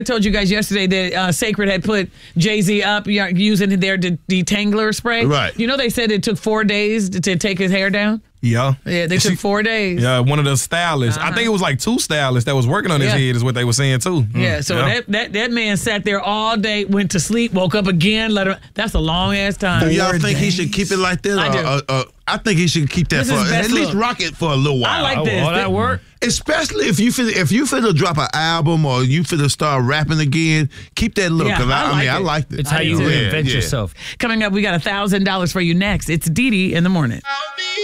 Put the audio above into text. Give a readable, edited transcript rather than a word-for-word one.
I told you guys yesterday that Sacred had put Jay-Z up using their detangler spray. Right. You know, they said it took 4 days to take his hair down? Yeah. Yeah, they took 4 days. Yeah, one of the stylists. I think it was like 2 stylists that was working on his head is what they were saying too. Yeah, so that man sat there all day, went to sleep, woke up again, that's a long-ass time. Do y'all think he should keep it like that? I do. I think he should keep that This is best at least look. rock it for a little while. I like this. All that work? Especially if you finna drop an album or you finna start rapping again, keep that look. Yeah, 'Cause I it. liked it. It's how you do too. reinvent yourself. Coming up, we got $1,000 for you next. It's Dee Dee in the morning. I'll be